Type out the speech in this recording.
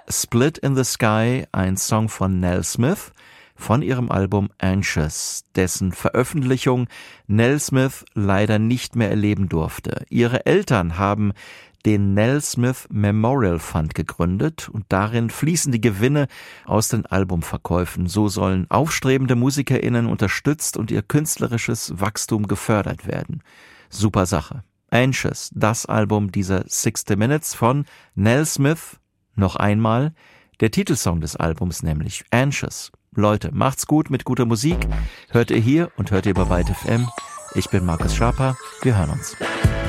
Split in the Sky, ein Song von Nell Smith von ihrem Album Anxious, dessen Veröffentlichung Nell Smith leider nicht mehr erleben durfte. Ihre Eltern haben den Nell Smith Memorial Fund gegründet und darin fließen die Gewinne aus den Albumverkäufen. So sollen aufstrebende MusikerInnen unterstützt und ihr künstlerisches Wachstum gefördert werden. Super Sache. Anxious, das Album dieser 60 Minutes von Nell Smith. Noch einmal der Titelsong des Albums, nämlich Anxious. Leute, macht's gut mit guter Musik. Hört ihr hier und hört ihr bei Byte FM. Ich bin Markus Schaper. Wir hören uns.